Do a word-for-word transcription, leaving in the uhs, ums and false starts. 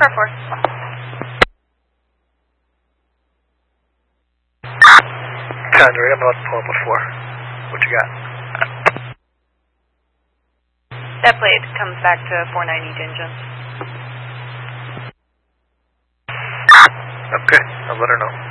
Car four. Conrad, I'm about to pull up a four. What you got? That plate comes back to four ninety Dingens. Okay, I'll let her know.